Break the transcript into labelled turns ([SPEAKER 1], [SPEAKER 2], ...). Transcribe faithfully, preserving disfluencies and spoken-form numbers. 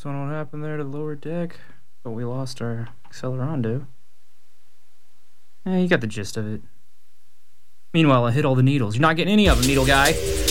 [SPEAKER 1] Don't know what happened there to the lower deck, but we lost our Accelerando. Eh, you got the gist of it. Meanwhile, I hit all the needles. You're not getting any of them, needle guy.